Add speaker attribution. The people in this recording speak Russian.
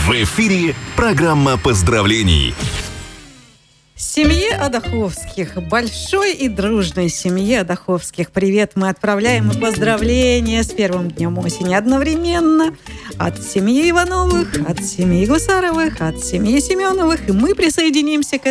Speaker 1: В эфире программа поздравлений.
Speaker 2: Семье Адаховских, большой и дружной семье Адаховских привет мы отправляем и поздравления с первым днем осени одновременно от семьи Ивановых, от семьи Гусаровых, от семьи Семеновых, и мы присоединимся к